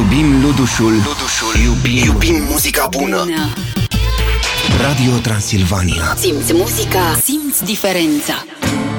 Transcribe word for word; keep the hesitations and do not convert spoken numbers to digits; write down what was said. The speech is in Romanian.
Iubim Ludușul, Ludușul. Iubim, iubim muzica bună. Radio Transilvania. Simți muzica, simți diferența.